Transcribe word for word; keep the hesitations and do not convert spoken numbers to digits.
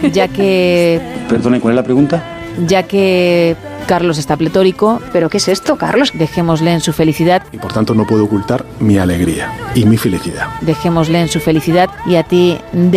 Ya que... Perdone, ¿cuál es la pregunta? Ya que Carlos está pletórico. ¿Pero qué es esto, Carlos? Dejémosle en su felicidad. Y por tanto no puedo ocultar mi alegría y mi felicidad. Dejémosle en su felicidad y a ti...